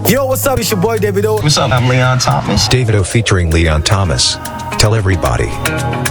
Yo, what's up? It's your boy Davido. What's up? I'm Leon Thomas. Davido featuring Leon Thomas. Tell everybody.